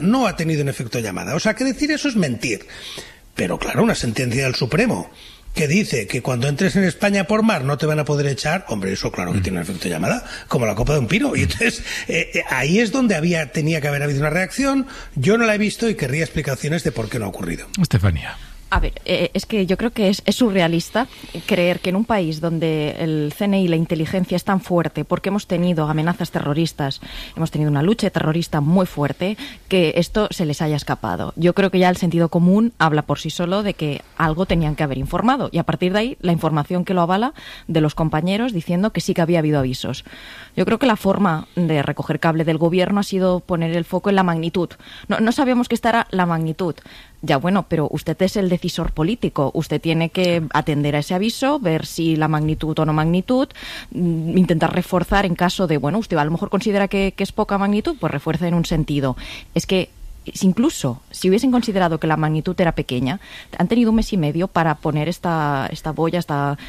no ha tenido un efecto llamada. O sea, que decir eso es mentir. Pero claro, una sentencia del Supremo que dice que cuando entres en España por mar no te van a poder echar, hombre, eso claro que tiene un efecto llamada, como la copa de un pino. Y entonces ahí es donde tenía que haber habido una reacción. Yo no la he visto y querría explicaciones de por qué no ha ocurrido. Estefanía. A ver, es que yo creo que es surrealista creer que en un país donde el CNI y la inteligencia es tan fuerte, porque hemos tenido amenazas terroristas, hemos tenido una lucha terrorista muy fuerte, que esto se les haya escapado. Yo creo que ya el sentido común habla por sí solo de que algo tenían que haber informado, y a partir de ahí la información que lo avala de los compañeros diciendo que sí que había habido avisos. Yo creo que la forma de recoger cable del gobierno ha sido poner el foco en la magnitud. No sabíamos que esta era la magnitud. Ya bueno, pero usted es el decisor político. Usted tiene que atender a ese aviso, ver si la magnitud o no magnitud, intentar reforzar en caso de, bueno, usted a lo mejor considera que es poca magnitud, pues refuerza en un sentido. Es que incluso si hubiesen considerado que la magnitud era pequeña, han tenido 1 mes y medio para poner esta boya,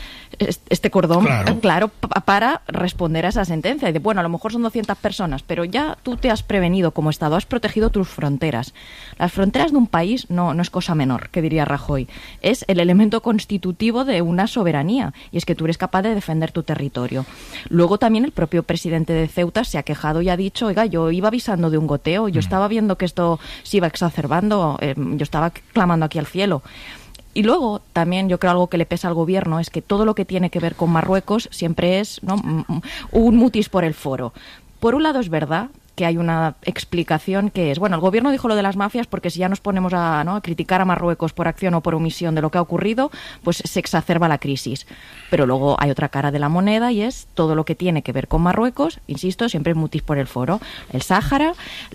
este cordón, claro, para responder a esa sentencia. Y de, bueno, a lo mejor son 200 personas, pero ya tú te has prevenido como Estado, has protegido tus fronteras. Las fronteras de un país no es cosa menor, que diría Rajoy. Es el elemento constitutivo de una soberanía, y es que tú eres capaz de defender tu territorio. Luego también el propio presidente de Ceuta se ha quejado y ha dicho, oiga, yo iba avisando de un goteo, yo estaba viendo que esto se iba exacerbando, yo estaba clamando aquí al cielo. Y luego también yo creo algo que le pesa al gobierno es que todo lo que tiene que ver con Marruecos siempre es, ¿no?, un mutis por el foro. Por un lado es verdad que hay una explicación que es, bueno, el gobierno dijo lo de las mafias porque si ya nos ponemos a criticar a Marruecos por acción o por omisión de lo que ha ocurrido, pues se exacerba la crisis. Pero luego hay otra cara de la moneda y es todo lo que tiene que ver con Marruecos, insisto, siempre es mutis por el foro. El Sáhara,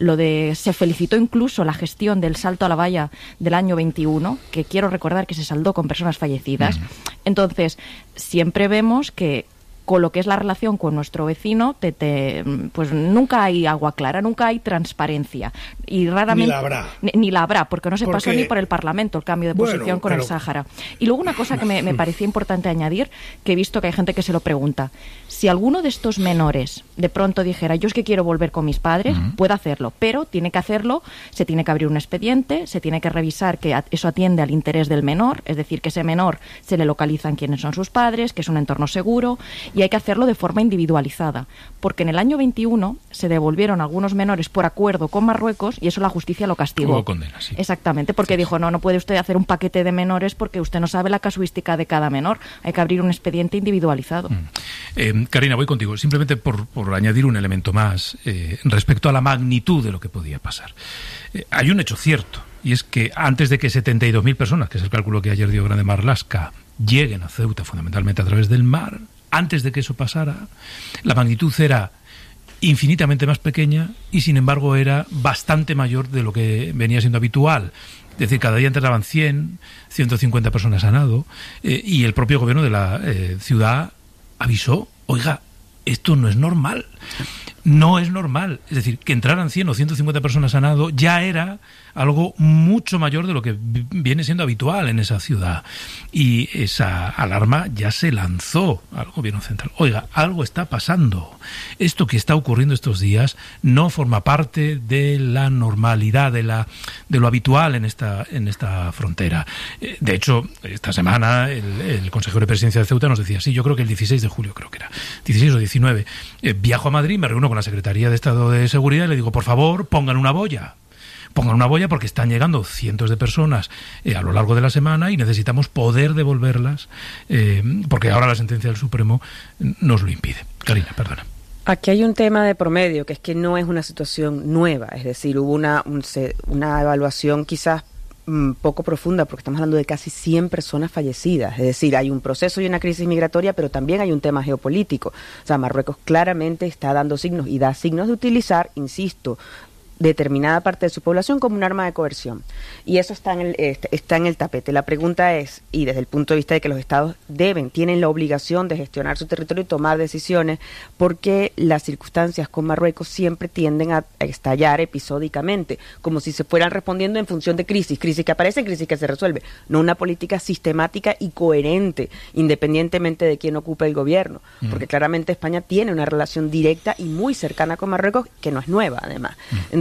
se felicitó incluso la gestión del salto a la valla del año 21, que quiero recordar que se saldó con personas fallecidas. Entonces, siempre vemos que con lo que es la relación con nuestro vecino, pues nunca hay agua clara, nunca hay transparencia. Y raramente... Ni la habrá, porque no se pasó ni por el Parlamento el cambio de posición con el Sáhara. Y luego una cosa que me parecía importante añadir, que he visto que hay gente que se lo pregunta. Si alguno de estos menores de pronto dijera, yo es que quiero volver con mis padres, puede hacerlo, pero tiene que hacerlo, se tiene que abrir un expediente, se tiene que revisar que eso atiende al interés del menor, es decir, que ese menor se le localizan quiénes son sus padres, que es un entorno seguro, y hay que hacerlo de forma individualizada, porque en el año 21 se devolvieron algunos menores por acuerdo con Marruecos y eso la justicia lo castigó. Hubo condena, sí. Exactamente, porque dijo, no puede usted hacer un paquete de menores porque usted no sabe la casuística de cada menor, hay que abrir un expediente individualizado. Karina, voy contigo, simplemente por añadir un elemento más respecto a la magnitud de lo que podía pasar. Hay un hecho cierto, y es que antes de que 72.000 personas, que es el cálculo que ayer dio Grande Marlaska, lleguen a Ceuta fundamentalmente a través del mar, antes de que eso pasara, la magnitud era infinitamente más pequeña y, sin embargo, era bastante mayor de lo que venía siendo habitual. Es decir, cada día entraban 100, 150 personas a nado, y el propio gobierno de la ciudad avisó, oiga, esto no es normal. No es normal. Es decir, que entraran 100 o 150 personas a nado ya era algo mucho mayor de lo que viene siendo habitual en esa ciudad. Y esa alarma ya se lanzó al gobierno central. Oiga, algo está pasando. Esto que está ocurriendo estos días no forma parte de la normalidad, de lo habitual en esta frontera. De hecho, esta semana el consejero de presidencia de Ceuta nos decía, sí, yo creo que el 16 de julio, creo que era, 16 o 19, viajo a Madrid, me reúno con la Secretaría de Estado de Seguridad y le digo, por favor, pongan una boya porque están llegando cientos de personas a lo largo de la semana y necesitamos poder devolverlas porque ahora la sentencia del Supremo nos lo impide. Karina, perdona. Aquí hay un tema de promedio, que es que no es una situación nueva, es decir, hubo una evaluación quizás poco profunda, porque estamos hablando de casi 100 personas fallecidas, es decir, hay un proceso y una crisis migratoria, pero también hay un tema geopolítico. O sea, Marruecos claramente está dando signos y da signos de utilizar, insisto, determinada parte de su población como un arma de coerción. Y eso está en el tapete. La pregunta es, y desde el punto de vista de que los estados tienen la obligación de gestionar su territorio y tomar decisiones, porque las circunstancias con Marruecos siempre tienden a estallar episódicamente, como si se fueran respondiendo en función de crisis que aparecen, crisis que se resuelve, no una política sistemática y coherente, independientemente de quién ocupe el gobierno, porque claramente España tiene una relación directa y muy cercana con Marruecos, que no es nueva además.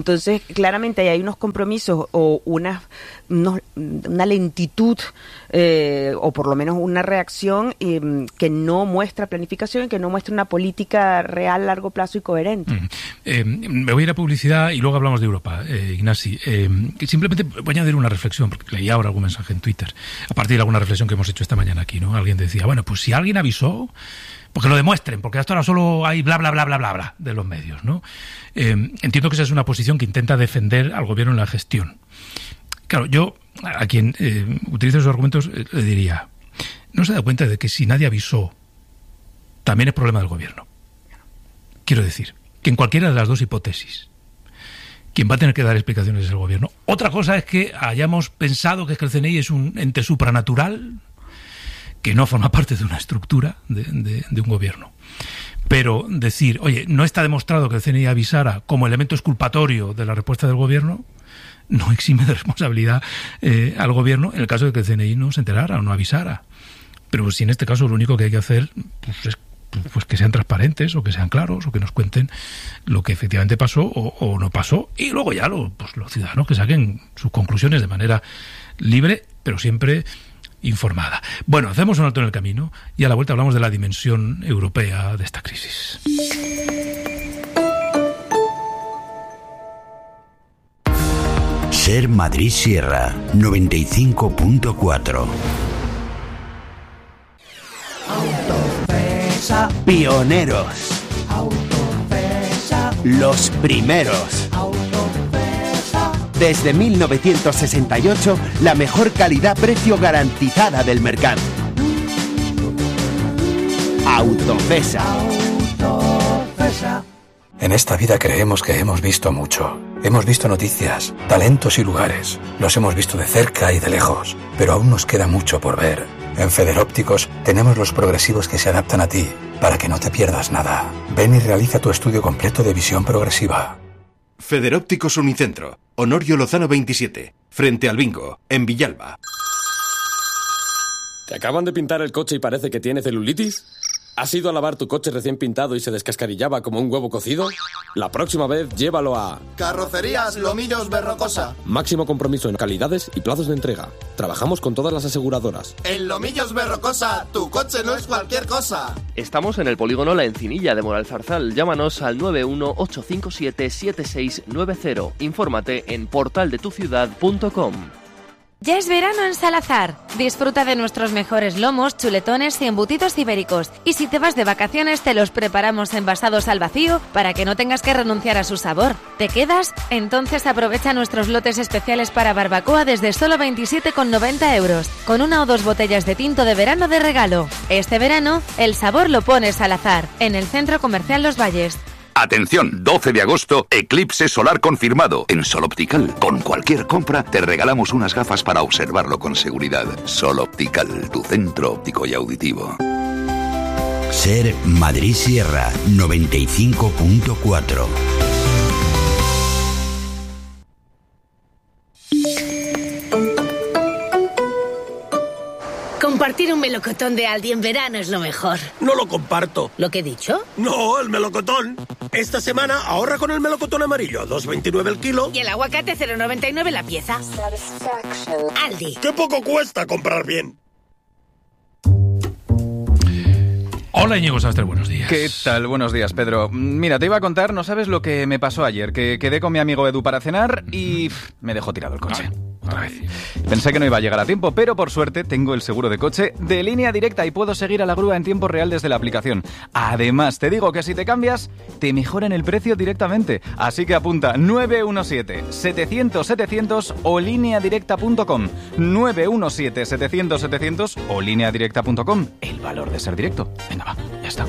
Entonces, claramente hay unos compromisos o una lentitud o por lo menos una reacción que no muestra planificación y que no muestra una política real, largo plazo y coherente. Me voy a ir a publicidad y luego hablamos de Europa, Ignasi. Simplemente voy a añadir una reflexión, porque leí ahora algún mensaje en Twitter, a partir de alguna reflexión que hemos hecho esta mañana aquí, ¿no? Alguien decía, bueno, pues si alguien avisó, pues que lo demuestren, porque hasta ahora solo hay bla, bla, bla, bla, bla, bla de los medios, ¿no? Entiendo que esa es una posición que intenta defender al gobierno en la gestión. Claro, yo a quien utilice esos argumentos le diría, ¿no se da cuenta de que si nadie avisó, también es problema del gobierno? Quiero decir, que en cualquiera de las dos hipótesis, quien va a tener que dar explicaciones es el gobierno. Otra cosa es que hayamos pensado que el CNI es un ente supranatural que no forma parte de una estructura de un gobierno. Pero decir, oye, no está demostrado que el CNI avisara como elemento exculpatorio de la respuesta del gobierno, no exime de responsabilidad al gobierno en el caso de que el CNI no se enterara o no avisara. Pero si en este caso lo único que hay que hacer pues que sean transparentes o que sean claros o que nos cuenten lo que efectivamente pasó o no pasó, y luego ya los ciudadanos que saquen sus conclusiones de manera libre, pero siempre informada. Bueno, hacemos un alto en el camino y a la vuelta hablamos de la dimensión europea de esta crisis. Ser Madrid Sierra 95.4. Autocesa. Pioneros. Autocesa. Los primeros. Autocesa. Desde 1968, la mejor calidad-precio garantizada del mercado. Autocesa. Autocesa. En esta vida creemos que hemos visto mucho. Hemos visto noticias, talentos y lugares. Los hemos visto de cerca y de lejos, pero aún nos queda mucho por ver. En Federópticos tenemos los progresivos que se adaptan a ti, para que no te pierdas nada. Ven y realiza tu estudio completo de visión progresiva. Federópticos Unicentro, Honorio Lozano 27, frente al Bingo, en Villalba. ¿Te acaban de pintar el coche y parece que tiene celulitis? ¿Has ido a lavar tu coche recién pintado y se descascarillaba como un huevo cocido? La próxima vez llévalo a... Carrocerías Lomillos Berrocosa. Máximo compromiso en calidades y plazos de entrega. Trabajamos con todas las aseguradoras. En Lomillos Berrocosa, tu coche no es cualquier cosa. Estamos en el polígono La Encinilla de Moralzarzal. Llámanos al 918577690. Infórmate en portaldetuciudad.com. Ya es verano en Salazar. Disfruta de nuestros mejores lomos, chuletones y embutidos ibéricos. Y si te vas de vacaciones, te los preparamos envasados al vacío para que no tengas que renunciar a su sabor. ¿Te quedas? Entonces aprovecha nuestros lotes especiales para barbacoa desde solo 27,90 euros, con 1 o 2 botellas de tinto de verano de regalo. Este verano, el sabor lo pone Salazar, en el Centro Comercial Los Valles. Atención, 12 de agosto, eclipse solar confirmado en Sol Optical. Con cualquier compra te regalamos unas gafas para observarlo con seguridad. Sol Optical, tu centro óptico y auditivo. Ser Madrid Sierra 95.4. Compartir un melocotón de Aldi en verano es lo mejor. No lo comparto. ¿Lo que he dicho? No, el melocotón. Esta semana ahorra con el melocotón amarillo a 2,29 el kilo. Y el aguacate 0,99 la pieza. Aldi. ¡Qué poco cuesta comprar bien! Hola Íñigo Sastre, buenos días. ¿Qué tal? Buenos días, Pedro. Mira, te iba a contar, no sabes lo que me pasó ayer, que quedé con mi amigo Edu para cenar y me dejó tirado el coche. Otra vez. Pensé que no iba a llegar a tiempo, pero por suerte tengo el seguro de coche de Línea Directa y puedo seguir a la grúa en tiempo real desde la aplicación. Además, te digo que si te cambias, te mejoran el precio directamente. Así que apunta 917-700-700 o lineadirecta.com. 917-700-700 o lineadirecta.com. El valor de ser directo. Venga, va, ya está.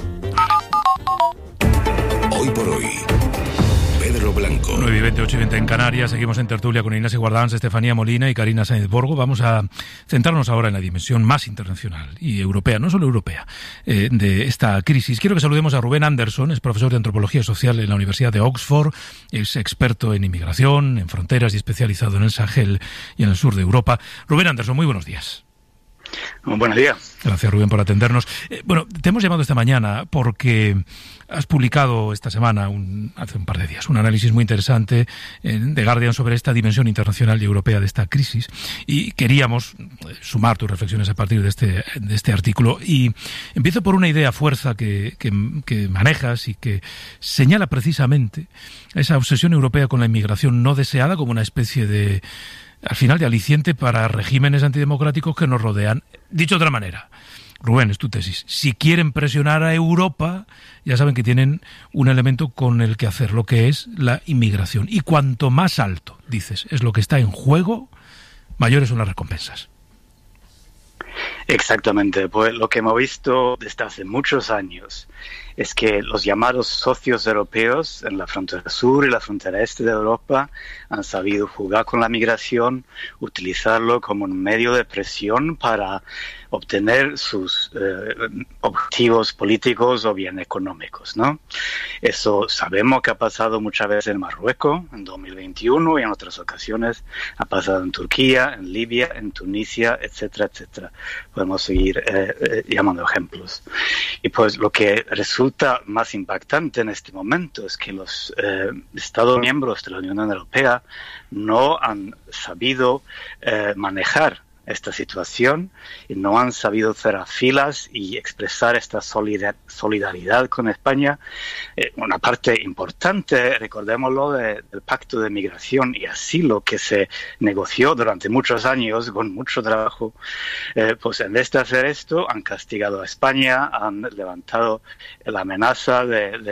Hoy por hoy, Pedro Blanco. 9:20, 8:20 en Canarias. Seguimos en tertulia con Ignacio Guardans, Estefanía Molina y Karina Sáenz Borgo. Vamos a centrarnos ahora en la dimensión más internacional y europea, no solo europea, de esta crisis. Quiero que saludemos a Rubén Anderson, es profesor de Antropología Social en la Universidad de Oxford, es experto en inmigración, en fronteras y especializado en el Sahel y en el sur de Europa. Rubén Anderson, muy buenos días. Buenos días. Gracias, Rubén, por atendernos. Bueno, te hemos llamado esta mañana porque has publicado esta semana, hace un par de días, un análisis muy interesante en The Guardian sobre esta dimensión internacional y europea de esta crisis, y queríamos sumar tus reflexiones a partir de este artículo. Y empiezo por una idea fuerza que manejas y que señala precisamente esa obsesión europea con la inmigración no deseada como una especie de, al final, de aliciente para regímenes antidemocráticos que nos rodean. Dicho de otra manera, Rubén, es tu tesis. Si quieren presionar a Europa, ya saben que tienen un elemento con el que hacer, lo que es la inmigración. Y cuanto más alto, dices, es lo que está en juego, mayores son las recompensas. Exactamente, pues lo que hemos visto desde hace muchos años es que los llamados socios europeos en la frontera sur y la frontera este de Europa han sabido jugar con la migración, utilizarlo como un medio de presión para obtener sus objetivos políticos o bien económicos, ¿no? Eso sabemos que ha pasado muchas veces en Marruecos en 2021 y en otras ocasiones ha pasado en Turquía, en Libia, en Tunisia, etcétera, etcétera. Podemos seguir llamando ejemplos. Y pues lo que resulta más impactante en este momento es que los Estados miembros de la Unión Europea no han sabido manejar esta situación y no han sabido hacer filas y expresar esta solidaridad con España. Una parte importante, recordémoslo, del Pacto de Migración y Asilo que se negoció durante muchos años con mucho trabajo, pues en vez de hacer esto han castigado a España, han levantado la amenaza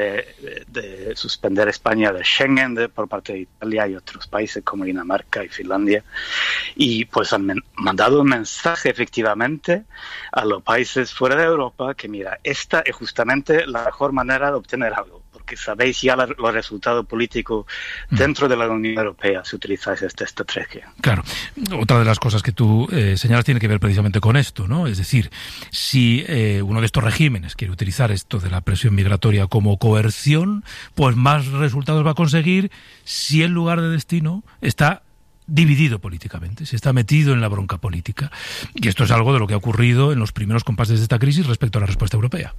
de suspender España de Schengen por parte de Italia y otros países como Dinamarca y Finlandia, y pues han mandado un mensaje efectivamente a los países fuera de Europa que mira, esta es justamente la mejor manera de obtener algo, porque sabéis ya los resultados políticos dentro de la Unión Europea si utilizáis esta estrategia. Claro, otra de las cosas que tú señalas tiene que ver precisamente con esto, ¿no? Es decir, si uno de estos regímenes quiere utilizar esto de la presión migratoria como coerción, pues más resultados va a conseguir si el lugar de destino está dividido políticamente, se está metido en la bronca política. Y esto es algo de lo que ha ocurrido en los primeros compases de esta crisis respecto a la respuesta europea.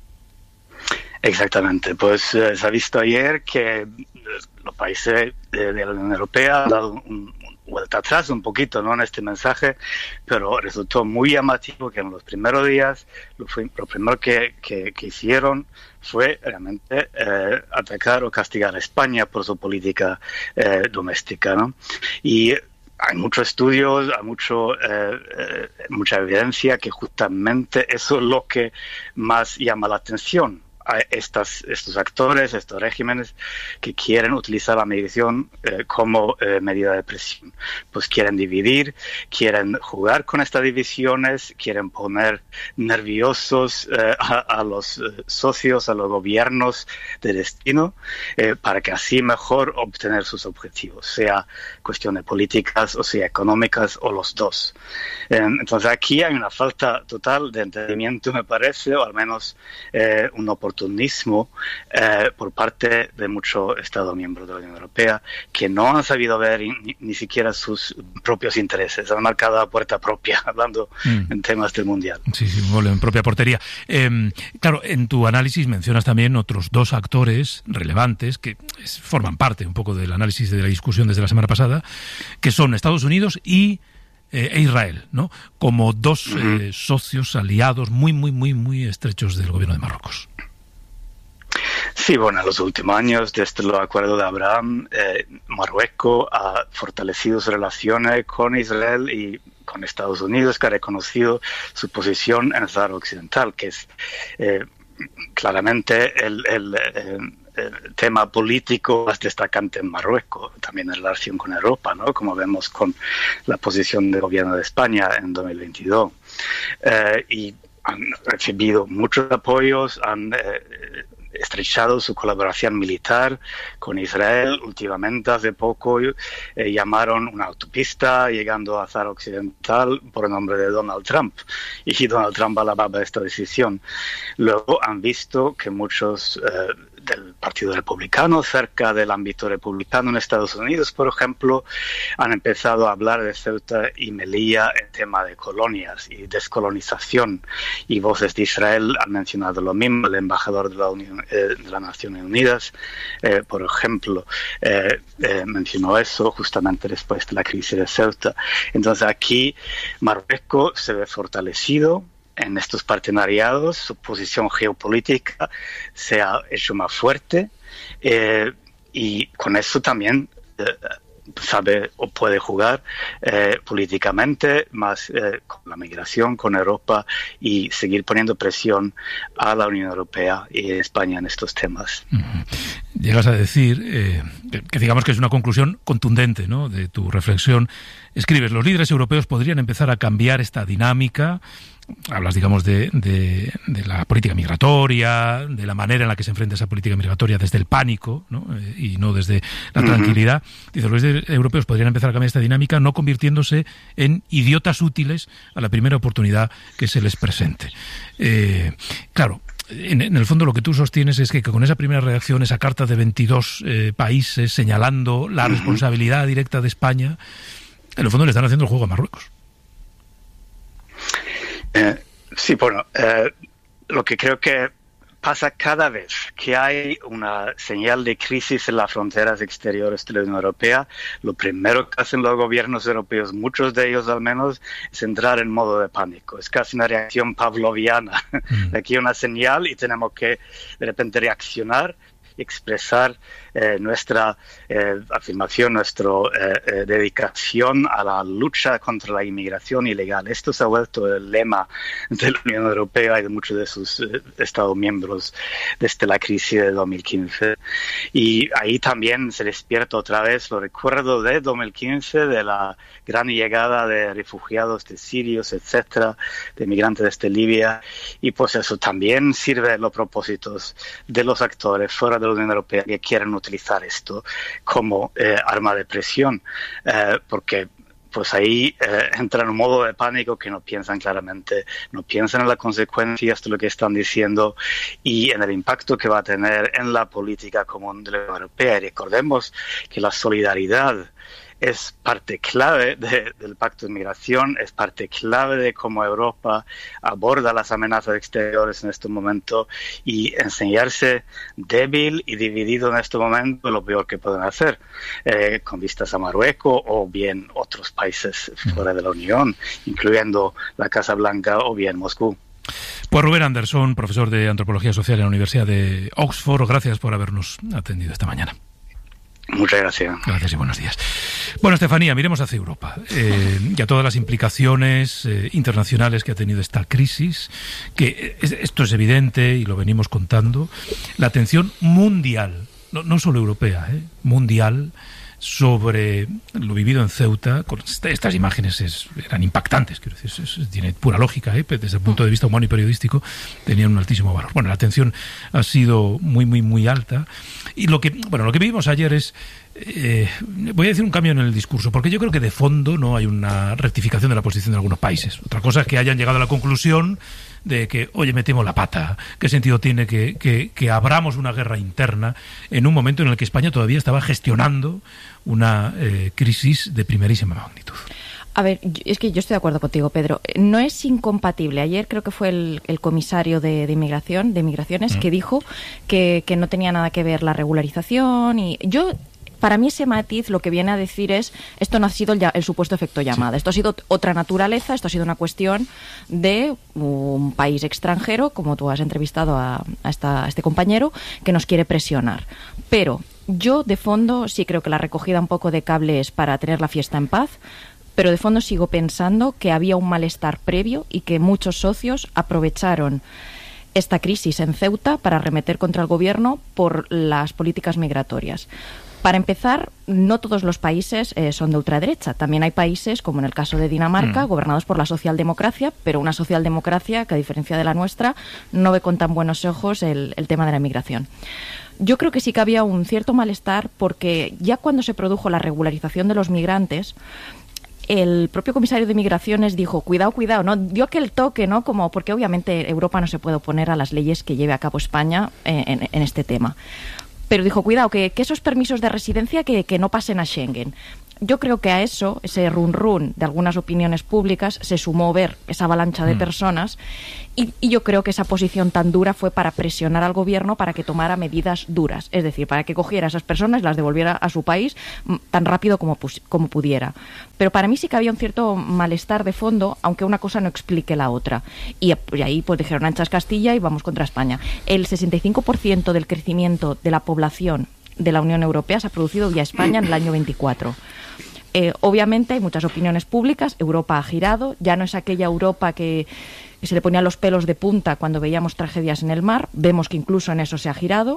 Exactamente, pues se ha visto ayer que los países de la Unión Europea han dado vuelta atrás un poquito, ¿no?, en este mensaje, pero resultó muy llamativo que en los primeros días lo primero que hicieron fue realmente atacar o castigar a España por su política doméstica, ¿no? Y hay muchos estudios, hay mucha evidencia que justamente eso es lo que más llama la atención a estos actores, estos regímenes que quieren utilizar la migración como medida de presión. Pues quieren dividir, quieren jugar con estas divisiones, quieren poner nerviosos a los socios, a los gobiernos de destino, para que así mejor obtener sus objetivos, sea cuestiones políticas o sea económicas o los dos. Entonces aquí hay una falta total de entendimiento, me parece, o al menos un oportunismo por parte de muchos Estados miembros de la Unión Europea que no han sabido ver ni siquiera sus propios intereses, han marcado la puerta propia, hablando en temas del Mundial. Sí, en propia portería. Claro, en tu análisis mencionas también otros dos actores relevantes que forman parte un poco del análisis de la discusión desde la semana pasada, que son Estados Unidos e Israel, ¿no?, como dos socios aliados muy estrechos del gobierno de Marruecos. Sí, bueno, en los últimos años, desde el acuerdo de Abraham, Marruecos ha fortalecido sus relaciones con Israel y con Estados Unidos, que ha reconocido su posición en el Sáhara Occidental, que es claramente el tema político más destacante en Marruecos, también en relación con Europa, ¿no?, como vemos con la posición del gobierno de España en 2022. Y han recibido muchos apoyos, han estrechado su colaboración militar con Israel. Últimamente, hace poco, llamaron una autopista llegando a Sáhara Occidental por el nombre de Donald Trump, y Donald Trump alababa esta decisión. Luego han visto que muchos del Partido Republicano, cerca del ámbito republicano en Estados Unidos, por ejemplo, han empezado a hablar de Ceuta y Melilla en tema de colonias y descolonización. Y Voces de Israel han mencionado lo mismo. El embajador de las Naciones Unidas, por ejemplo, mencionó eso justamente después de la crisis de Ceuta. Entonces aquí Marruecos se ve fortalecido en estos partenariados, su posición geopolítica se ha hecho más fuerte y con eso también sabe o puede jugar políticamente más con la migración, con Europa y seguir poniendo presión a la Unión Europea y a España en estos temas. Llegas a decir que digamos que es una conclusión contundente, ¿no?, de tu reflexión. Escribes, los líderes europeos podrían empezar a cambiar esta dinámica. Hablas, digamos, de la política migratoria, de la manera en la que se enfrenta esa política migratoria desde el pánico, ¿no?, y no desde la tranquilidad. Dice, los líderes europeos podrían empezar a cambiar esta dinámica no convirtiéndose en idiotas útiles a la primera oportunidad que se les presente. Claro, en el fondo lo que tú sostienes es que con esa primera reacción, esa carta de 22 países señalando la responsabilidad directa de España, en el fondo le están haciendo el juego a Marruecos. Sí, bueno, lo que creo que pasa cada vez que hay una señal de crisis en las fronteras exteriores de la Unión Europea, lo primero que hacen los gobiernos europeos, muchos de ellos al menos, es entrar en modo de pánico. Es casi una reacción pavloviana. Aquí hay una señal y tenemos que de repente reaccionar y expresar nuestra afirmación, nuestra dedicación a la lucha contra la inmigración ilegal. Esto se ha vuelto el lema de la Unión Europea y de muchos de sus Estados miembros desde la crisis de 2015. Y ahí también se despierta otra vez los recuerdos de 2015, de la gran llegada de refugiados, de sirios, etcétera, de migrantes desde Libia. Y pues eso también sirve a los propósitos de los actores fuera de la Unión Europea que quieren utilizar esto como arma de presión, porque pues ahí entran en un modo de pánico que no piensan claramente, no piensan en las consecuencias de lo que están diciendo y en el impacto que va a tener en la política común de la Unión Europea. Y recordemos que la solidaridad es parte clave del Pacto de Migración, es parte clave de cómo Europa aborda las amenazas exteriores en este momento, y enseñarse débil y dividido en este momento es lo peor que pueden hacer, con vistas a Marruecos o bien otros países fuera de la Unión, incluyendo la Casa Blanca o bien Moscú. Pues Rubén Anderson, profesor de Antropología Social en la Universidad de Oxford, gracias por habernos atendido esta mañana. Muchas gracias. Gracias y buenos días. Bueno, Estefanía, miremos hacia Europa y a todas las implicaciones internacionales que ha tenido esta crisis, que esto es evidente y lo venimos contando. La atención mundial, no solo europea, mundial, sobre lo vivido en Ceuta. Con estas imágenes eran impactantes, quiero decir, tiene pura lógica, desde el punto de vista humano y periodístico tenían un altísimo valor. Bueno, la atención ha sido muy, muy, muy alta, y lo que vimos ayer es, voy a decir, un cambio en el discurso, porque yo creo que de fondo no hay una rectificación de la posición de algunos países. Otra cosa es que hayan llegado a la conclusión de que, oye, metemos la pata. ¿Qué sentido tiene que abramos una guerra interna en un momento en el que España todavía estaba gestionando una crisis de primerísima magnitud? A ver, es que yo estoy de acuerdo contigo, Pedro. No es incompatible. Ayer creo que fue el comisario de Migraciones, que dijo que no tenía nada que ver la regularización, y para mí ese matiz lo que viene a decir es, esto no ha sido el supuesto efecto llamada, sí. Esto ha sido otra naturaleza, esto ha sido una cuestión de un país extranjero, como tú has entrevistado a este compañero, que nos quiere presionar. Pero yo de fondo sí creo que la recogida un poco de cable es para tener la fiesta en paz, pero de fondo sigo pensando que había un malestar previo y que muchos socios aprovecharon esta crisis en Ceuta para arremeter contra el gobierno por las políticas migratorias. Para empezar, no todos los países son de ultraderecha. También hay países, como en el caso de Dinamarca, gobernados por la socialdemocracia, pero una socialdemocracia que, a diferencia de la nuestra, no ve con tan buenos ojos el tema de la migración. Yo creo que sí que había un cierto malestar, porque ya cuando se produjo la regularización de los migrantes, el propio comisario de Migraciones dijo, cuidado, ¿no? Dio aquel toque, ¿no? Como, porque obviamente Europa no se puede oponer a las leyes que lleve a cabo España en este tema. Pero dijo, cuidado, que esos permisos de residencia que no pasen a Schengen. Yo creo que a eso, ese run de algunas opiniones públicas, se sumó ver esa avalancha de personas y yo creo que esa posición tan dura fue para presionar al gobierno para que tomara medidas duras, es decir, para que cogiera a esas personas y las devolviera a su país tan rápido como pudiera. Pero para mí sí que había un cierto malestar de fondo, aunque una cosa no explique la otra. Y ahí pues dijeron anchas Castilla y vamos contra España. El 65% del crecimiento de la población de la Unión Europea se ha producido vía España en el año 24. Obviamente hay muchas opiniones públicas, Europa ha girado, ya no es aquella Europa que se le ponían los pelos de punta cuando veíamos tragedias en el mar, vemos que incluso en eso se ha girado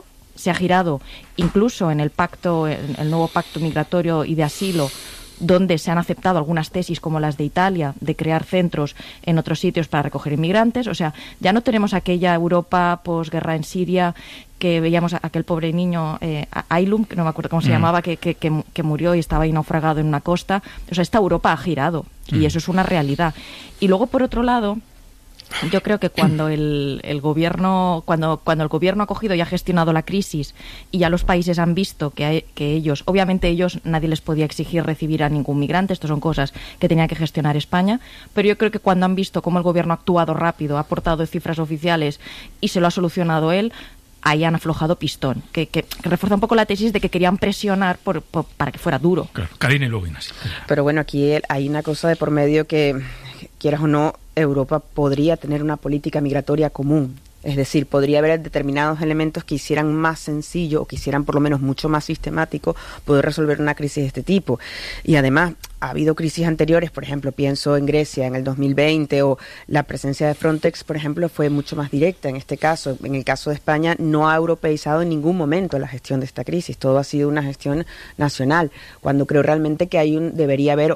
incluso en el nuevo pacto migratorio y de asilo, donde se han aceptado algunas tesis como las de Italia, de crear centros en otros sitios para recoger inmigrantes. O sea, ya no tenemos aquella Europa posguerra en Siria que veíamos a aquel pobre niño, Aylum, que no me acuerdo cómo se llamaba, que murió y estaba ahí naufragado en una costa. O sea, esta Europa ha girado y eso es una realidad. Y luego, por otro lado, yo creo que cuando el gobierno ha cogido y ha gestionado la crisis y ya los países han visto que ellos, obviamente nadie les podía exigir recibir a ningún migrante, esto son cosas que tenía que gestionar España, pero yo creo que cuando han visto cómo el gobierno ha actuado rápido, ha aportado cifras oficiales y se lo ha solucionado él, ahí han aflojado pistón, que refuerza un poco la tesis de que querían presionar para que fuera duro. Claro, Karina y luego Inés. Pero bueno, aquí hay una cosa de por medio que, quieras o no, Europa podría tener una política migratoria común. Es decir, podría haber determinados elementos que hicieran más sencillo o que hicieran por lo menos mucho más sistemático poder resolver una crisis de este tipo. Y además, ha habido crisis anteriores, por ejemplo, pienso en Grecia en el 2020, o la presencia de Frontex, por ejemplo, fue mucho más directa en este caso. En el caso de España, no ha europeizado en ningún momento la gestión de esta crisis. Todo ha sido una gestión nacional, cuando creo realmente que debería haber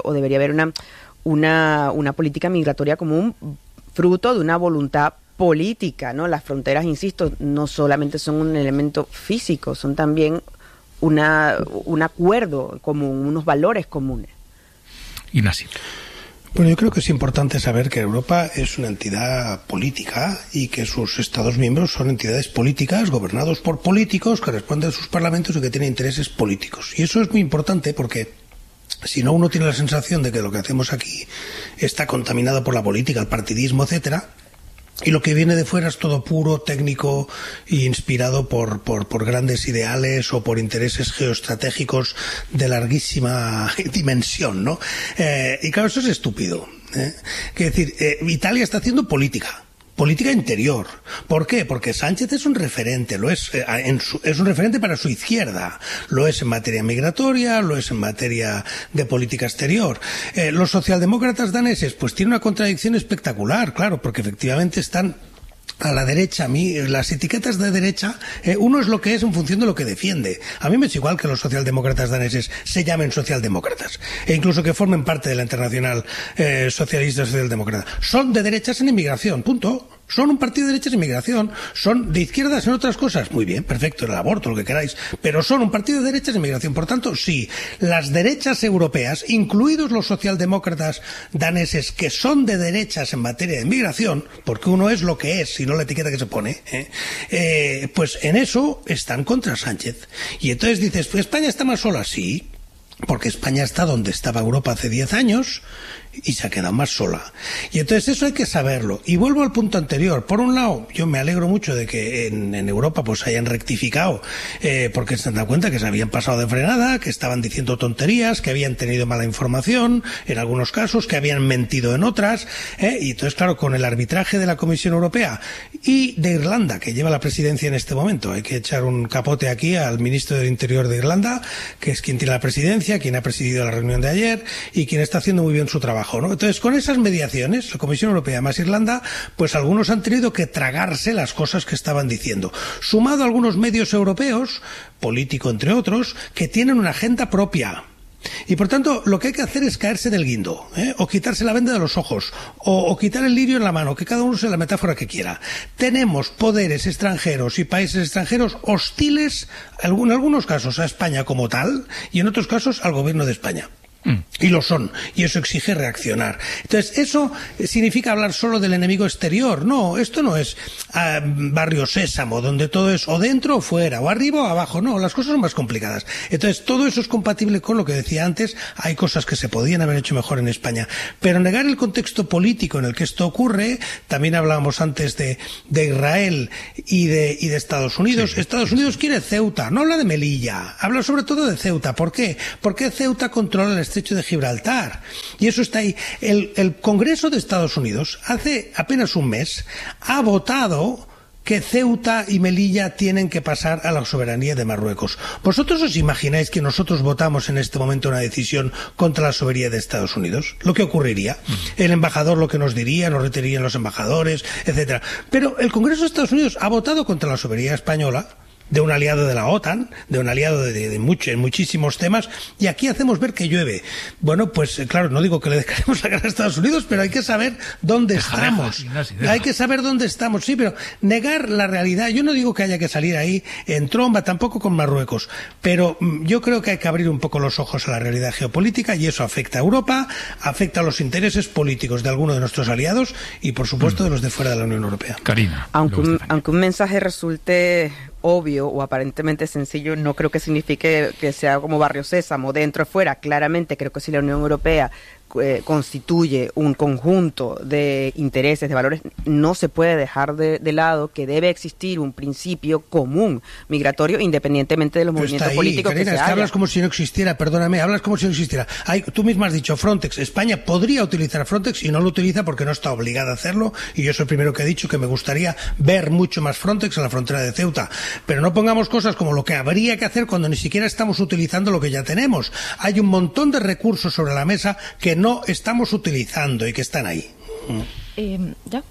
una política migratoria común fruto de una voluntad política, ¿no? Las fronteras, insisto, no solamente son un elemento físico, son también un acuerdo común, unos valores comunes. Ignacio. Bueno, yo creo que es importante saber que Europa es una entidad política y que sus Estados miembros son entidades políticas gobernados por políticos que responden a sus parlamentos y que tienen intereses políticos. Y eso es muy importante porque si no, uno tiene la sensación de que lo que hacemos aquí está contaminado por la política, el partidismo, etcétera, y lo que viene de fuera es todo puro, técnico e inspirado por grandes ideales o por intereses geoestratégicos de larguísima dimensión, ¿no? Y claro, eso es estúpido. Quiero decir, Italia está haciendo política interior. ¿Por qué? Porque Sánchez es un referente, es un referente para su izquierda. Lo es en materia migratoria, lo es en materia de política exterior. Los socialdemócratas daneses, pues tienen una contradicción espectacular, claro, porque efectivamente están a la derecha. A mí las etiquetas de derecha, uno es lo que es en función de lo que defiende. A mí me es igual que los socialdemócratas daneses se llamen socialdemócratas e incluso que formen parte de la Internacional Socialista Socialdemócrata. Son de derechas en inmigración, punto. Son un partido de derechas en inmigración, son de izquierdas en otras cosas. Muy bien, perfecto, el aborto, lo que queráis, pero son un partido de derechas en inmigración. Por tanto, sí, las derechas europeas, incluidos los socialdemócratas daneses, que son de derechas en materia de inmigración, porque uno es lo que es y no la etiqueta que se pone, pues en eso están contra Sánchez. Y entonces dices, pues España está más sola, sí, porque España está donde estaba Europa hace 10 años y se ha quedado más sola. Y entonces eso hay que saberlo. Y vuelvo al punto anterior. Por un lado, yo me alegro mucho de que en Europa pues hayan rectificado, porque se han dado cuenta que se habían pasado de frenada, que estaban diciendo tonterías, que habían tenido mala información en algunos casos, que habían mentido en otras, y entonces claro, con el arbitraje de la Comisión Europea y de Irlanda, que lleva la presidencia en este momento, hay que echar un capote aquí al ministro del Interior de Irlanda, que es quien tiene la presidencia, quien ha presidido la reunión de ayer y quien está haciendo muy bien su trabajo, ¿no? Entonces, con esas mediaciones, la Comisión Europea más Irlanda, pues algunos han tenido que tragarse las cosas que estaban diciendo. Sumado a algunos medios europeos, Político entre otros, que tienen una agenda propia. Y por tanto, lo que hay que hacer es caerse del guindo, o quitarse la venda de los ojos, o quitar el lirio en la mano, que cada uno use la metáfora que quiera. Tenemos poderes extranjeros y países extranjeros hostiles, en algunos casos a España como tal, y en otros casos al gobierno de España. Y lo son, y eso exige reaccionar. Entonces, eso significa hablar solo del enemigo exterior. No, esto no es Barrio Sésamo, donde todo es o dentro o fuera, o arriba o abajo. No, las cosas son más complicadas. Entonces, todo eso es compatible con lo que decía antes. Hay cosas que se podían haber hecho mejor en España. Pero negar el contexto político en el que esto ocurre, también hablábamos antes de Israel y de Estados Unidos. Estados Unidos quiere Ceuta, no habla de Melilla, habla sobre todo de Ceuta. ¿Por qué? Porque Ceuta controla el estrecho de Gibraltar. Y eso está ahí. El Congreso de Estados Unidos, hace apenas un mes, ha votado que Ceuta y Melilla tienen que pasar a la soberanía de Marruecos. ¿Vosotros os imagináis que nosotros votamos en este momento una decisión contra la soberanía de Estados Unidos? ¿Lo que ocurriría? El embajador lo que nos diría, nos reterían los embajadores, etcétera. Pero el Congreso de Estados Unidos ha votado contra la soberanía española, de un aliado de la OTAN, de un aliado en muchísimos temas, y aquí hacemos ver que llueve. Bueno, pues claro, no digo que le dejemos la guerra a Estados Unidos, pero hay que saber dónde estamos. Hay que saber dónde estamos, sí, pero negar la realidad. Yo no digo que haya que salir ahí en tromba, tampoco con Marruecos, pero yo creo que hay que abrir un poco los ojos a la realidad geopolítica, y eso afecta a Europa, afecta a los intereses políticos de algunos de nuestros aliados y, por supuesto, de los de fuera de la Unión Europea. Karina. Aunque un mensaje resulte obvio o aparentemente sencillo, no creo que signifique que sea como Barrio Sésamo, dentro o fuera. Claramente creo que si la Unión Europea constituye un conjunto de intereses, de valores, no se puede dejar de lado que debe existir un principio común migratorio independientemente de los movimientos políticos, Karina, que se haya. Hablas como si no existiera, perdóname, hablas como si no existiera. Tú misma has dicho Frontex. España podría utilizar Frontex y no lo utiliza porque no está obligada a hacerlo, y yo soy el primero que he dicho que me gustaría ver mucho más Frontex en la frontera de Ceuta. Pero no pongamos cosas como lo que habría que hacer cuando ni siquiera estamos utilizando lo que ya tenemos. Hay un montón de recursos sobre la mesa que no estamos utilizando y que están ahí. ¿Ya?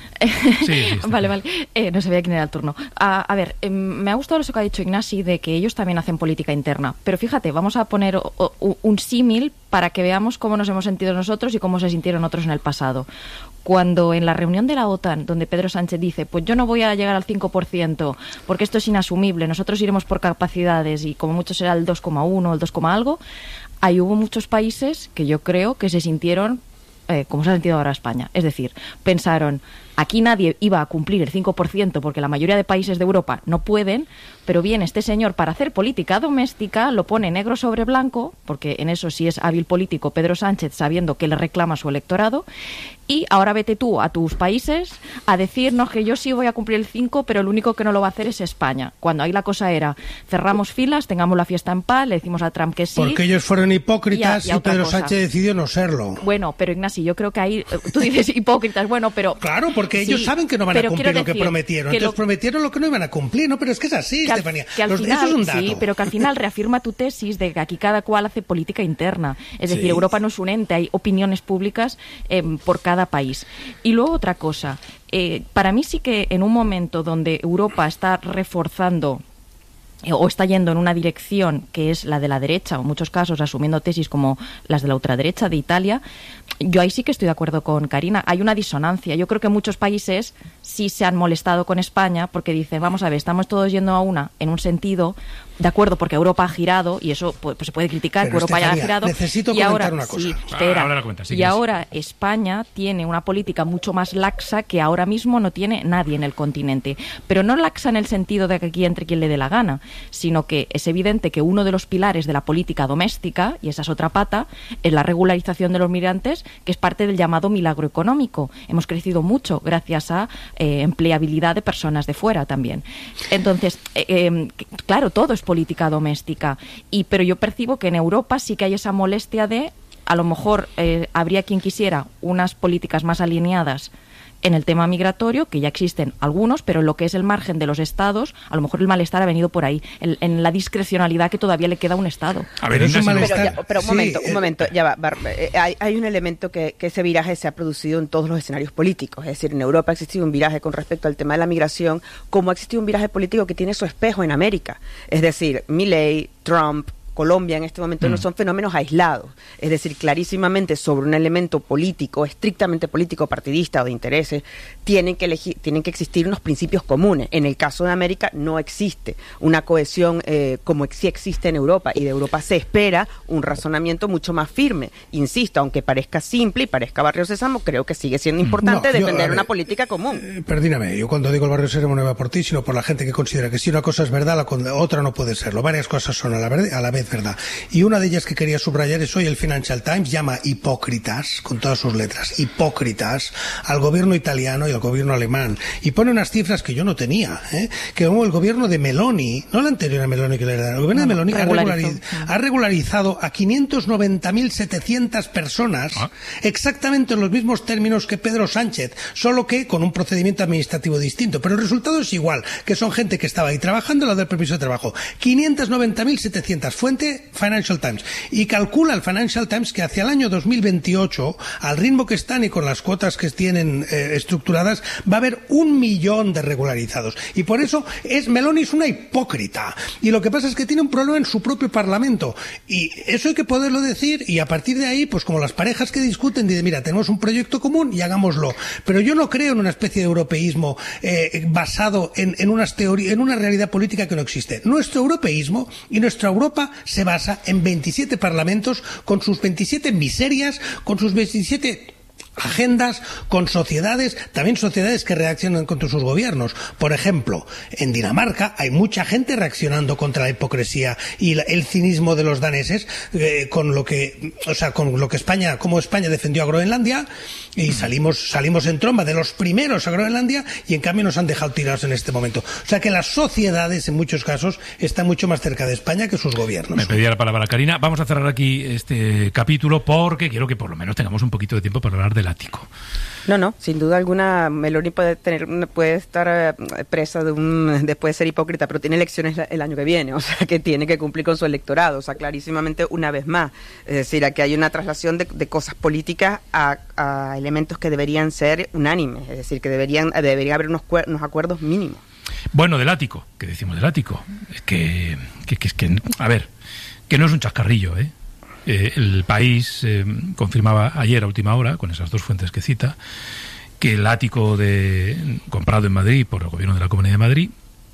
Sí, vale. No sabía quién era el turno. A ver, me ha gustado eso que ha dicho Ignasi de que ellos también hacen política interna. Pero fíjate, vamos a poner un símil para que veamos cómo nos hemos sentido nosotros y cómo se sintieron otros en el pasado. Cuando en la reunión de la OTAN, donde Pedro Sánchez dice, pues yo no voy a llegar al 5% porque esto es inasumible, nosotros iremos por capacidades y como mucho será el 2,1 o el 2, algo, ahí hubo muchos países que yo creo que se sintieron como se ha sentido ahora España. Es decir, pensaron, aquí nadie iba a cumplir el 5% porque la mayoría de países de Europa no pueden, pero viene este señor para hacer política doméstica, lo pone negro sobre blanco, porque en eso sí es hábil político Pedro Sánchez, sabiendo que le reclama su electorado, y ahora vete tú a tus países a decirnos que yo sí voy a cumplir el 5, pero el único que no lo va a hacer es España. Cuando ahí la cosa era, cerramos filas, tengamos la fiesta en paz, le decimos a Trump que sí. Porque ellos fueron hipócritas y Pedro cosa. Sánchez decidió no serlo. Bueno, pero Ignasi, yo creo que ahí, tú dices hipócritas, bueno, pero... Claro, porque ellos saben que no van a cumplir lo que prometieron. Entonces prometieron lo que no iban a cumplir, ¿no? Pero es que es así, Estefanía. Final, eso es un dato. Sí, pero que al final reafirma tu tesis de que aquí cada cual hace política interna. Es decir, Europa no es un ente, hay opiniones públicas por cada país. Y luego otra cosa, para mí sí que en un momento donde Europa está reforzando o está yendo en una dirección que es la de la derecha, o en muchos casos asumiendo tesis como las de la ultraderecha de Italia, yo ahí sí que estoy de acuerdo con Karina. Hay una disonancia. Yo creo que muchos países sí se han molestado con España porque dicen, vamos a ver, estamos todos yendo a una en un sentido, de acuerdo, porque Europa ha girado, y eso pues se puede criticar, que Europa haya girado. Necesito comentar una cosa. Sí, espera. Ahora España tiene una política mucho más laxa que ahora mismo no tiene nadie en el continente. Pero no laxa en el sentido de que aquí entre quien le dé la gana, sino que es evidente que uno de los pilares de la política doméstica, y esa es otra pata, es la regularización de los migrantes, que es parte del llamado milagro económico. Hemos crecido mucho gracias a empleabilidad de personas de fuera también. Entonces, claro, todo es política doméstica, pero yo percibo que en Europa sí que hay esa molestia de, a lo mejor habría quien quisiera unas políticas más alineadas en el tema migratorio, que ya existen algunos, pero en lo que es el margen de los estados, a lo mejor el malestar ha venido por ahí, en la discrecionalidad que todavía le queda a un estado. A ver, es un malestar. Pero un momento, ya va. Hay un elemento que ese viraje se ha producido en todos los escenarios políticos. Es decir, en Europa ha existido un viraje con respecto al tema de la migración, como ha existido un viraje político que tiene su espejo en América. Es decir, Milei, Trump, Colombia en este momento no son fenómenos aislados, es decir, clarísimamente sobre un elemento político, estrictamente político, partidista o de intereses, tienen que existir unos principios comunes. En el caso de América no existe una cohesión como sí existe en Europa, y de Europa se espera un razonamiento mucho más firme. Insisto, aunque parezca simple y parezca barrio sésamo, creo que sigue siendo importante defender una política común. Perdóname, yo cuando digo el barrio sésamo no va por ti, sino por la gente que considera que si una cosa es verdad, la otra no puede serlo. Varias cosas son a la vez verdad. Y una de ellas que quería subrayar es hoy el Financial Times llama hipócritas, con todas sus letras, hipócritas, al gobierno italiano y al gobierno alemán. Y pone unas cifras que yo no tenía, que como el gobierno de Meloni, no el anterior a Meloni que le era, el gobierno de Meloni ha regularizado a 590.700 personas, exactamente en los mismos términos que Pedro Sánchez, solo que con un procedimiento administrativo distinto. Pero el resultado es igual, que son gente que estaba ahí trabajando, la del permiso de trabajo. 590.700, fuente Financial Times. Y calcula el Financial Times que hacia el año 2028, al ritmo que están y con las cuotas que tienen estructuradas, va a haber 1 millón de regularizados. Y por eso Meloni es una hipócrita. Y lo que pasa es que tiene un problema en su propio Parlamento. Y eso hay que poderlo decir, y a partir de ahí, pues como las parejas que discuten, dicen, mira, tenemos un proyecto común y hagámoslo. Pero yo no creo en una especie de europeísmo basado en una realidad política que no existe. Nuestro europeísmo y nuestra Europa se basa en 27 parlamentos, con sus 27 miserias, con sus 27 agendas, con sociedades, también sociedades que reaccionan contra sus gobiernos. Por ejemplo, en Dinamarca hay mucha gente reaccionando contra la hipocresía y el cinismo de los daneses, con lo que España defendió a Groenlandia, y salimos en tromba de los primeros a Groenlandia, y en cambio nos han dejado tirados en este momento. O sea que las sociedades, en muchos casos, están mucho más cerca de España que sus gobiernos. Me pedía la palabra Karina. Vamos a cerrar aquí este capítulo porque quiero que por lo menos tengamos un poquito de tiempo para hablar del ático. No, sin duda alguna Meloni puede estar presa después de ser hipócrita, pero tiene elecciones el año que viene, o sea que tiene que cumplir con su electorado, o sea, clarísimamente una vez más. Es decir, aquí hay una traslación de cosas políticas a elementos que deberían ser unánimes, es decir, que debería haber unos acuerdos mínimos. Bueno, del ático, ¿qué decimos del ático? Es que a ver, que no es un chascarrillo, ¿eh? El País confirmaba ayer a última hora, con esas dos fuentes que cita, que el ático comprado en Madrid por el gobierno de la Comunidad de Madrid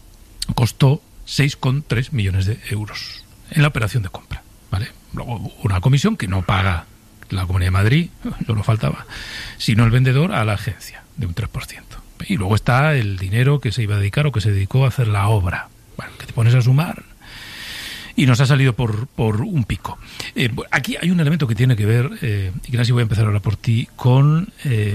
costó 6,3 millones de euros en la operación de compra, ¿vale? Luego una comisión que no paga la Comunidad de Madrid, no lo faltaba, sino el vendedor a la agencia, de un 3%. Y luego está el dinero que se iba a dedicar o que se dedicó a hacer la obra. Bueno, que te pones a sumar y nos ha salido por un pico. Aquí hay un elemento que tiene que ver, Ignacio, voy a empezar ahora por ti, con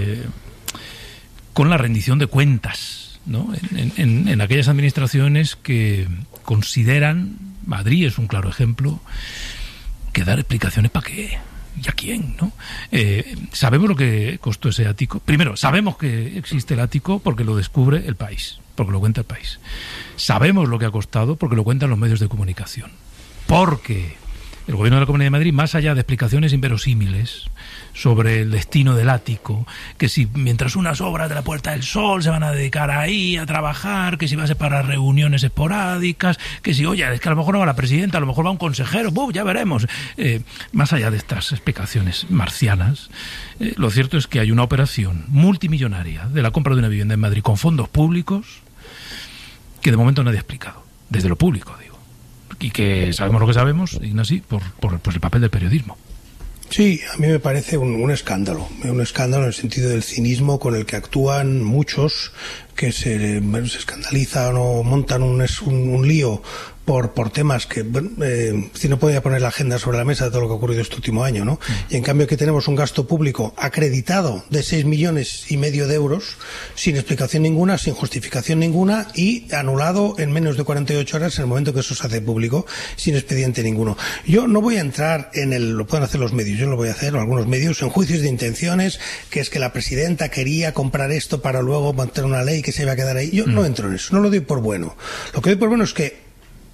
la rendición de cuentas, ¿no? En aquellas administraciones que consideran, Madrid es un claro ejemplo, que dar explicaciones para qué y a quién, ¿no? Sabemos lo que costó ese ático. Primero, sabemos que existe el ático porque lo descubre el País, porque lo cuenta el País. Sabemos lo que ha costado porque lo cuentan los medios de comunicación. Porque el gobierno de la Comunidad de Madrid, más allá de explicaciones inverosímiles sobre el destino del ático, que si mientras unas obras de la Puerta del Sol se van a dedicar ahí a trabajar, que si va a ser para reuniones esporádicas, que si, oye, es que a lo mejor no va la presidenta, a lo mejor va un consejero, ya veremos. Más allá de estas explicaciones marcianas, lo cierto es que hay una operación multimillonaria de la compra de una vivienda en Madrid con fondos públicos que de momento nadie ha explicado, desde lo público, digo. Y que sabemos lo que sabemos, Ignasi, por el papel del periodismo. Sí, a mí me parece un escándalo en el sentido del cinismo con el que actúan muchos que se escandalizan o montan un lío por temas que si no podía poner la agenda sobre la mesa de todo lo que ha ocurrido este último año, ¿no? Y en cambio que tenemos un gasto público acreditado de 6,5 millones de euros sin explicación ninguna, sin justificación ninguna y anulado en menos de 48 horas en el momento que eso se hace público sin expediente ninguno. Yo no voy a entrar lo pueden hacer los medios, yo lo voy a hacer, o algunos medios, en juicios de intenciones, que es que la presidenta quería comprar esto para luego mantener una ley que se iba a quedar ahí. Yo no entro en eso, no lo doy por bueno. Lo que doy por bueno es que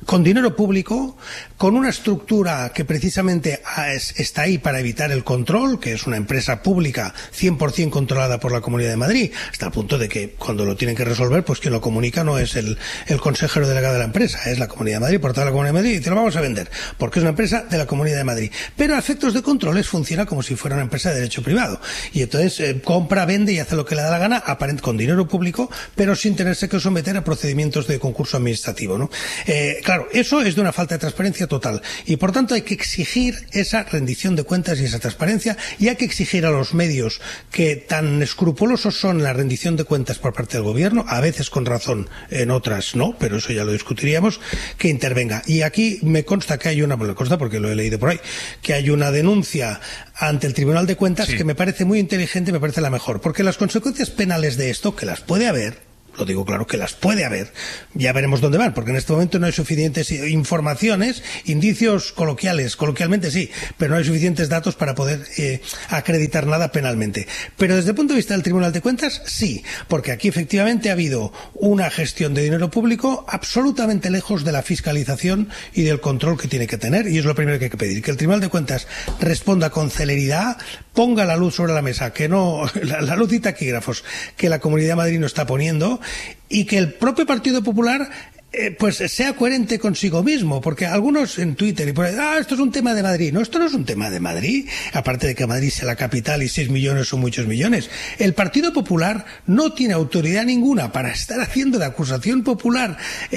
con dinero público, con una estructura que precisamente está ahí para evitar el control, que es una empresa pública 100% controlada por la Comunidad de Madrid, hasta el punto de que cuando lo tienen que resolver, pues quien lo comunica no es el consejero delegado de la empresa, es la Comunidad de Madrid, por toda la Comunidad de Madrid, y te lo vamos a vender, porque es una empresa de la Comunidad de Madrid. Pero a efectos de controles funciona como si fuera una empresa de derecho privado. Y entonces compra, vende y hace lo que le da la gana, con dinero público, pero sin tenerse que someter a procedimientos de concurso administrativo, ¿no? Claro, eso es de una falta de transparencia total. Y por tanto hay que exigir esa rendición de cuentas y esa transparencia, y hay que exigir a los medios que tan escrupulosos son en la rendición de cuentas por parte del gobierno, a veces con razón, en otras no, pero eso ya lo discutiríamos, que intervenga. Y aquí me consta que hay me consta porque lo he leído por ahí, que hay una denuncia ante el Tribunal de Cuentas que me parece muy inteligente, me parece la mejor, porque las consecuencias penales de esto, que las puede haber, lo digo claro que las puede haber, ya veremos dónde van, porque en este momento no hay suficientes informaciones, indicios coloquialmente sí, pero no hay suficientes datos para poder acreditar nada penalmente. Pero desde el punto de vista del Tribunal de Cuentas, sí, porque aquí efectivamente ha habido una gestión de dinero público absolutamente lejos de la fiscalización y del control que tiene que tener, y es lo primero que hay que pedir, que el Tribunal de Cuentas responda con celeridad, ponga la luz sobre la mesa, que no, la luz y taquígrafos que la Comunidad de Madrid no está poniendo, y que el propio Partido Popular pues sea coherente consigo mismo, porque algunos en Twitter y por ahí, esto es un tema de Madrid. No, esto no es un tema de Madrid, aparte de que Madrid sea la capital y 6 millones son muchos millones. El Partido Popular no tiene autoridad ninguna para estar haciendo de acusación popular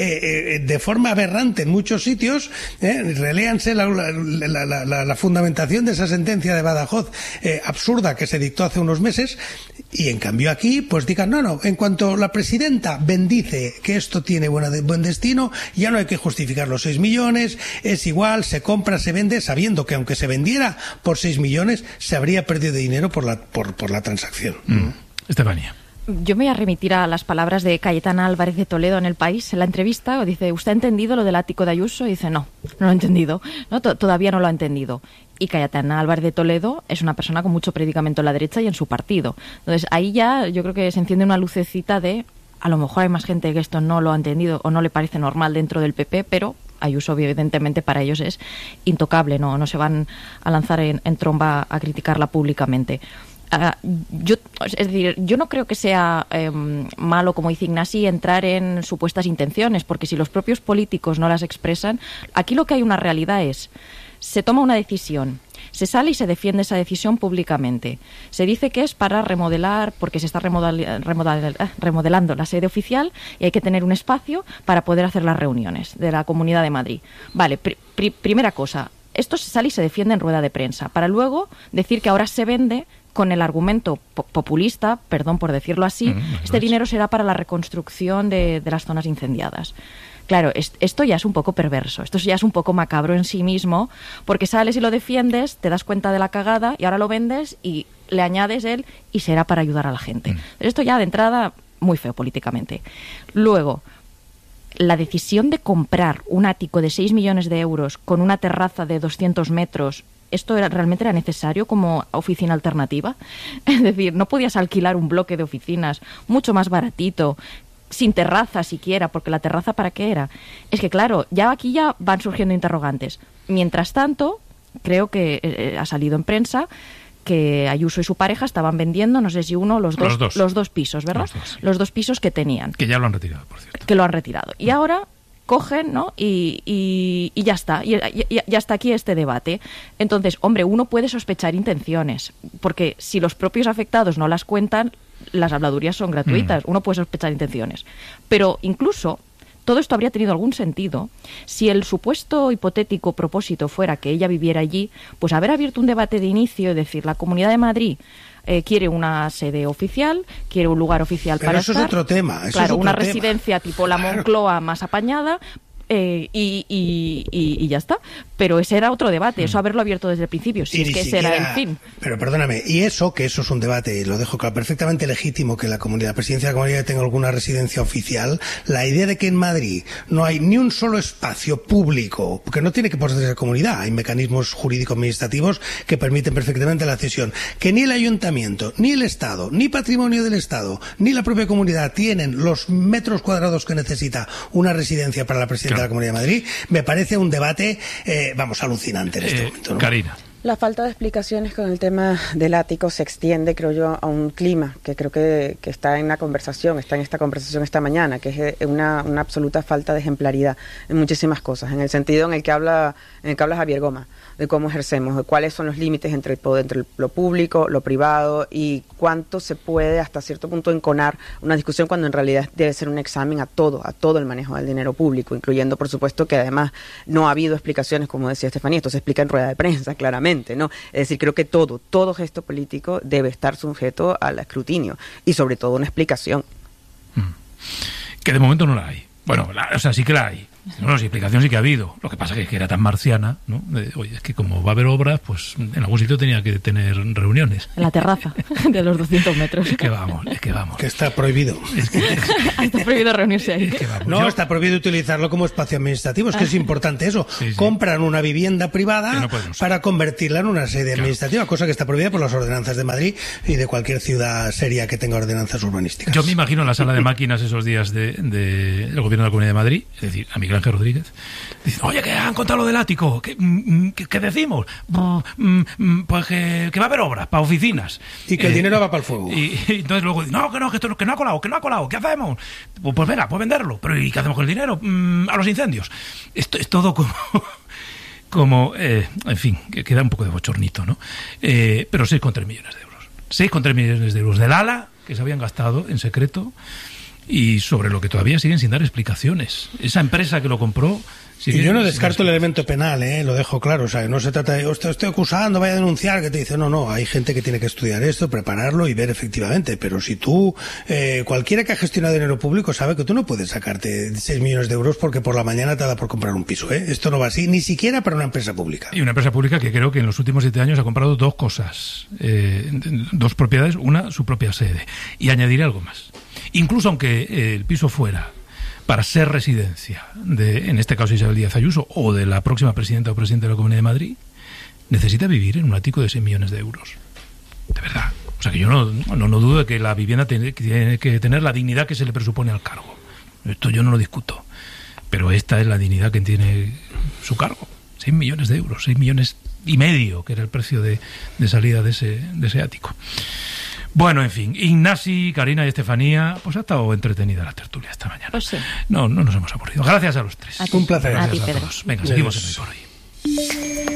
de forma aberrante en muchos sitios. Reléanse la fundamentación de esa sentencia de Badajoz absurda que se dictó hace unos meses, y en cambio aquí pues digan, no, en cuanto la presidenta bendice que esto tiene buen destino, ya no hay que justificar los 6 millones, es igual, se compra, se vende, sabiendo que aunque se vendiera por 6 millones, se habría perdido dinero por la transacción. Estefania. Yo me voy a remitir a las palabras de Cayetana Álvarez de Toledo en El País, en la entrevista. Dice, ¿usted ha entendido lo del ático de Ayuso? Y dice, no lo he entendido, todavía no lo ha entendido. Y Cayetana Álvarez de Toledo es una persona con mucho predicamento en la derecha y en su partido. Entonces ahí ya yo creo que se enciende una lucecita de, a lo mejor hay más gente que esto no lo ha entendido o no le parece normal dentro del PP, pero Ayuso evidentemente para ellos es intocable, no se van a lanzar en tromba a criticarla públicamente. Yo no creo que sea malo, como dice Ignasi, entrar en supuestas intenciones, porque si los propios políticos no las expresan, aquí lo que hay una realidad es, se toma una decisión, se sale y se defiende esa decisión públicamente. Se dice que es para remodelar, porque se está remodelando la sede oficial y hay que tener un espacio para poder hacer las reuniones de la Comunidad de Madrid. Vale, primera cosa, esto se sale y se defiende en rueda de prensa, para luego decir que ahora se vende con el argumento populista, perdón por decirlo así, este dinero será para la reconstrucción de las zonas incendiadas. Claro, esto ya es un poco perverso, esto ya es un poco macabro en sí mismo, porque sales y lo defiendes, te das cuenta de la cagada y ahora lo vendes y le añades él y será para ayudar a la gente. Esto ya de entrada muy feo políticamente. Luego, la decisión de comprar un ático de 6 millones de euros con una terraza de 200 metros, ¿esto realmente era necesario como oficina alternativa? Es decir, ¿no podías alquilar un bloque de oficinas mucho más baratito, sin terraza siquiera, porque la terraza ¿para qué era? Es que claro, ya aquí ya van surgiendo interrogantes. Mientras tanto, creo que ha salido en prensa que Ayuso y su pareja estaban vendiendo, no sé si los dos pisos, ¿verdad? Los dos pisos que tenían. Que ya lo han retirado, por cierto. Que lo han retirado. Y ahora cogen, ¿no? Y ya está. Y ya está aquí este debate. Entonces, hombre, uno puede sospechar intenciones, porque si los propios afectados no las cuentan, las habladurías son gratuitas. Uno puede sospechar intenciones. Pero incluso todo esto habría tenido algún sentido si el supuesto hipotético propósito fuera que ella viviera allí, pues haber abierto un debate de inicio, es decir, la Comunidad de Madrid quiere una sede oficial, quiere un lugar oficial para estar. Pero eso es otro tema. Claro, una residencia tipo la Moncloa más apañada. Y ya está. Pero ese era otro debate, eso haberlo abierto desde el principio, si es que ese era el fin. Pero perdóname, que eso es un debate, lo dejo claro, perfectamente legítimo que la presidencia de la comunidad tenga alguna residencia oficial. La idea de que en Madrid no hay ni un solo espacio público, porque no tiene que poseer esa comunidad, hay mecanismos jurídico-administrativos que permiten perfectamente la cesión, que ni el ayuntamiento, ni el Estado, ni patrimonio del Estado, ni la propia comunidad tienen los metros cuadrados que necesita una residencia para la presidencia de la Comunidad de Madrid, me parece un debate, alucinante en este momento, ¿no? Karina. La falta de explicaciones con el tema del ático se extiende, creo yo, a un clima que creo que está en la conversación, está en esta conversación esta mañana, que es una absoluta falta de ejemplaridad en muchísimas cosas, en el sentido en el que habla Javier Goma, de cómo ejercemos, de cuáles son los límites entre lo público, lo privado, y cuánto se puede hasta cierto punto enconar una discusión cuando en realidad debe ser un examen a todo el manejo del dinero público, incluyendo, por supuesto, que además no ha habido explicaciones, como decía Estefanía, esto se explica en rueda de prensa, claramente, ¿no? Es decir, creo que todo gesto político debe estar sujeto al escrutinio y sobre todo una explicación. Que de momento no la hay. Bueno, sí que la hay. No, sí, explicación sí que ha habido. Lo que pasa es que era tan marciana, ¿no? Oye, es que como va a haber obras, pues en algún sitio tenía que tener reuniones. En la terraza de los 200 metros. Es que vamos. Que está prohibido. Está prohibido reunirse ahí. No, está prohibido utilizarlo como espacio administrativo. Es que es importante eso. Sí. Compran una vivienda privada para convertirla en una sede administrativa, cosa que está prohibida por las ordenanzas de Madrid y de cualquier ciudad seria que tenga ordenanzas urbanísticas. Yo me imagino la sala de máquinas esos días del gobierno de la Comunidad de Madrid, es decir, a Miguel Ángel Rodríguez, dice, oye, que han contado lo del ático, ¿qué decimos? Pues que va a haber obras para oficinas. Y que el dinero va para el fuego. Y entonces luego dice, que no ha colado, ¿qué hacemos? Pues venga, pues venderlo. Pero ¿y qué hacemos con el dinero? A los incendios. Esto es todo como en fin, que queda un poco de bochornito, ¿no? Pero 6,3 millones de euros. 6,3 millones de euros del ALA que se habían gastado en secreto y sobre lo que todavía siguen sin dar explicaciones. Esa empresa que lo compró... Y yo no descarto el elemento penal, lo dejo claro. O sea, no se trata de, estoy acusando, vaya a denunciar, que te dice, no, hay gente que tiene que estudiar esto, prepararlo y ver efectivamente. Pero si tú, cualquiera que ha gestionado dinero público sabe que tú no puedes sacarte 6 millones de euros porque por la mañana te da por comprar un piso, Esto no va así, ni siquiera para una empresa pública. Y una empresa pública que creo que en los últimos 7 años ha comprado 2 cosas, 2 propiedades, una su propia sede. Y añadiré algo más. Incluso aunque el piso fuera para ser residencia de, en este caso, Isabel Díaz Ayuso o de la próxima presidenta o presidente de la Comunidad de Madrid, necesita vivir en un ático de 6 millones de euros. De verdad. O sea que yo no dudo de que la vivienda tiene que tener la dignidad que se le presupone al cargo. Esto yo no lo discuto. Pero esta es la dignidad que tiene su cargo. 6 millones de euros, 6 millones y medio, que era el precio de salida de ese ático. Bueno, en fin, Ignasi, Karina y Estefanía, pues ha estado entretenida la tertulia esta mañana. Pues sí. No nos hemos aburrido. Gracias a los 3. Un placer. Gracias a todos. Venga, seguimos en Hoy por Hoy.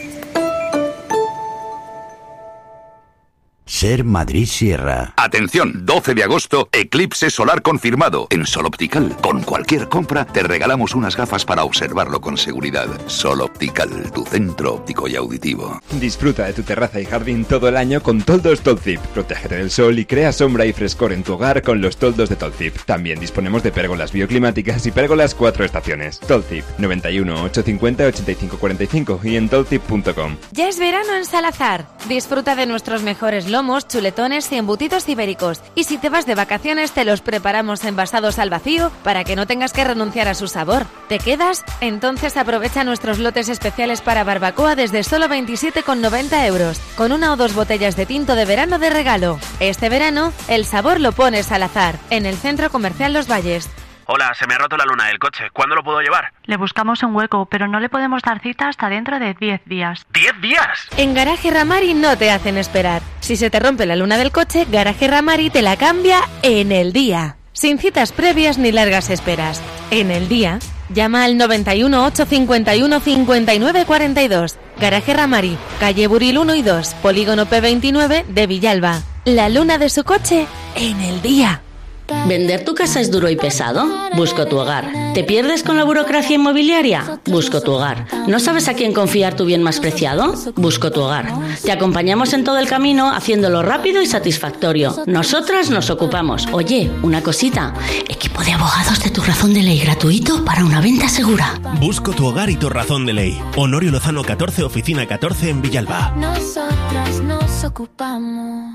Ser Madrid Sierra. Atención, 12 de agosto, eclipse solar confirmado. En Sol Optical, con cualquier compra, te regalamos unas gafas para observarlo con seguridad. Sol Optical, tu centro óptico y auditivo. Disfruta de tu terraza y jardín todo el año con toldos Tolzip. Protégete del sol y crea sombra y frescor en tu hogar con los toldos de Tolzip. También disponemos de pérgolas bioclimáticas y pérgolas 4 estaciones. Tolzip, 91 850 85 45 y en tolzip.com. Ya es verano en Salazar. Disfruta de nuestros mejores lomos, chuletones y embutidos ibéricos. Y si te vas de vacaciones, te los preparamos envasados al vacío para que no tengas que renunciar a su sabor. ¿Te quedas? Entonces aprovecha nuestros lotes especiales para barbacoa desde solo 27,90 euros, con 1 o 2 botellas de tinto de verano de regalo. Este verano, el sabor lo pone Salazar, en el Centro Comercial Los Valles. Hola, se me ha roto la luna del coche. ¿Cuándo lo puedo llevar? Le buscamos un hueco, pero no le podemos dar cita hasta dentro de 10 días. ¿10 días? En Garaje Ramari no te hacen esperar. Si se te rompe la luna del coche, Garaje Ramari te la cambia en el día. Sin citas previas ni largas esperas. En el día, llama al 91 851 59 42. Garaje Ramari, calle Buril 1 y 2, polígono P29 de Villalba. La luna de su coche en el día. ¿Vender tu casa es duro y pesado? Busco tu Hogar. ¿Te pierdes con la burocracia inmobiliaria? Busco tu Hogar. ¿No sabes a quién confiar tu bien más preciado? Busco tu Hogar. Te acompañamos en todo el camino haciéndolo rápido y satisfactorio. Nosotras nos ocupamos. Oye, una cosita. Equipo de abogados de Tu Razón de Ley gratuito para una venta segura. Busco tu Hogar y Tu Razón de Ley. Honorio Lozano 14, oficina 14 en Villalba. Nosotras nos ocupamos.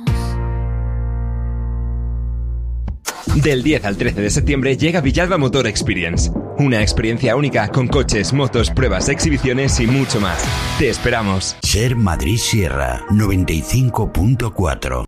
Del 10 al 13 de septiembre llega Villalba Motor Experience. Una experiencia única con coches, motos, pruebas, exhibiciones y mucho más. Te esperamos. Ser Madrid Sierra 95.4.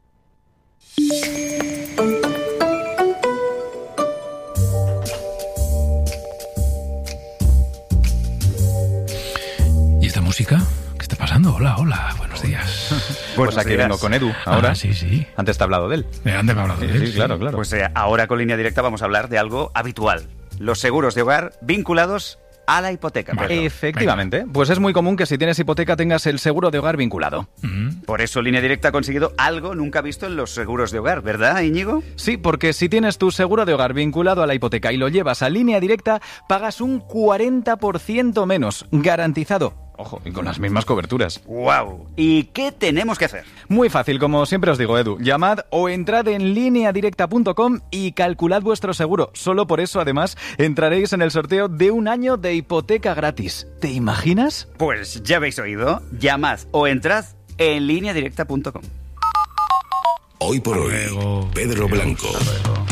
música. ¿Qué está pasando? Hola, buenos días. Pues aquí vengo con Edu, ahora. Sí. Antes te he hablado de él. Antes me he hablado de él. Sí, claro. Pues ahora con Línea Directa vamos a hablar de algo habitual. Los seguros de hogar vinculados a la hipoteca. Vale, efectivamente. Venga. Pues es muy común que si tienes hipoteca tengas el seguro de hogar vinculado. Por eso Línea Directa ha conseguido algo nunca visto en los seguros de hogar, ¿verdad, Íñigo? Sí, porque si tienes tu seguro de hogar vinculado a la hipoteca y lo llevas a Línea Directa, pagas un 40% menos, garantizado. Ojo, y con las mismas coberturas. ¡Guau! ¿Y qué tenemos que hacer? Muy fácil, como siempre os digo, Edu. Llamad o entrad en lineadirecta.com y calculad vuestro seguro. Solo por eso, además, entraréis en el sorteo de 1 año de hipoteca gratis. ¿Te imaginas? Pues ya habéis oído. Llamad o entrad en lineadirecta.com. Hoy por hoy, Pedro Blanco.